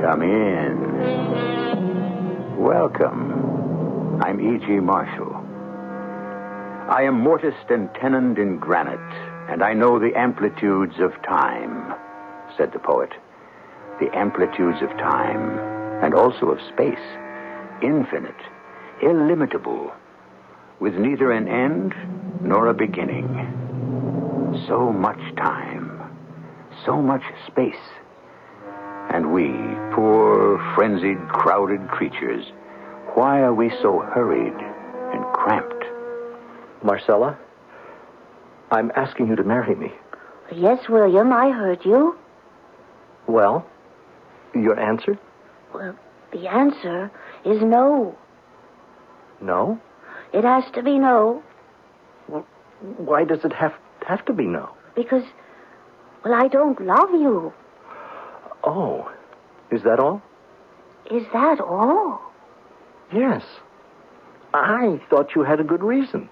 Come in. Welcome. I'm E.G. Marshall. I am mortised and tenoned in granite, and I know the amplitudes of time, said the poet. The amplitudes of time, and also of space, infinite, illimitable, with neither an end nor a beginning. So much time, so much space. And we, poor, frenzied, crowded creatures, why are we so hurried and cramped? Marcella, I'm asking you to marry me. Yes, William, I heard you. Well, your answer? Well, the answer is no. No? It has to be no. Well, why does it have to be no? Because, well, I don't love you. Oh, is that all? Is that all? Yes. I thought you had a good reason.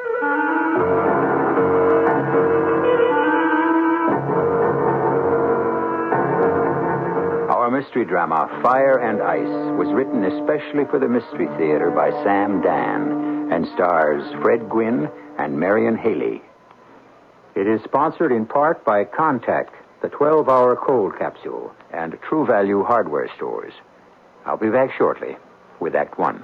Our mystery drama, Fire and Ice, was written especially for the Mystery Theater by Sam Dan and stars Fred Gwynne and Marion Haley. It is sponsored in part by Contact, the 12-hour cold capsule, and True Value hardware stores. I'll be back shortly with Act One.